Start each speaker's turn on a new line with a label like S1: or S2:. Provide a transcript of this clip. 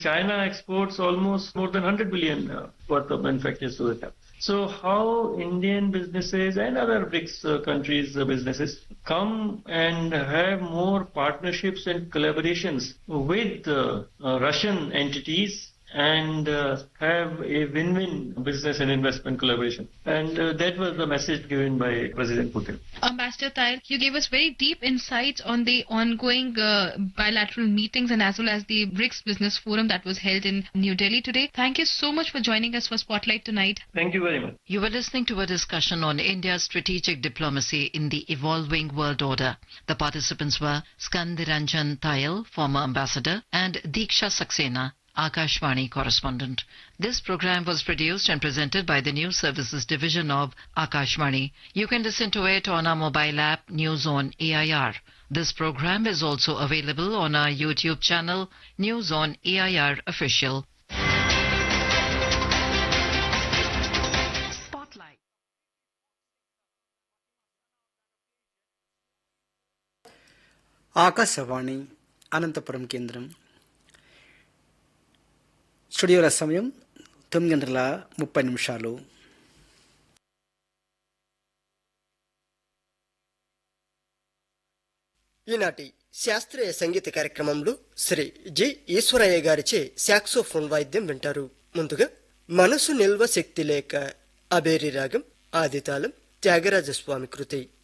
S1: China exports almost more than 100 billion worth of manufactured tourism. So how Indian businesses and other BRICS countries' businesses come and have more partnerships and collaborations with Russian entities and have a win-win business and investment collaboration. And that was the message given by President Putin.
S2: Ambassador Tayal, you gave us very deep insights on the ongoing bilateral meetings and as well as the BRICS Business Forum that was held in New Delhi today. Thank you so much for joining us for Spotlight tonight.
S1: Thank you very much.
S3: You were listening to a discussion on India's strategic diplomacy in the evolving world order. The participants were Skandiranjan Tayal, former ambassador, and Diksha Saxena, Akashvani correspondent. This program was produced and presented by the News Services Division of Akashvani. You can listen to it on our mobile app News on AIR. This program is also available on our YouTube channel News on AIR Official. Spotlight.
S4: Akashvani Anantapuram కేంద్రం. స్టూడియోల సమయం 9:30.
S5: ఈనాటి శాస్త్రీయ సంగీత కార్యక్రమంలో Shri G Eshwaraiah గారిచే saxophone వాయిద్యం వింటారు. ముందుగా మనసు నిల్వ శక్తి లేక అబేరి రాగం ఆదితాళం త్యాగరాజస్వామి కృతి.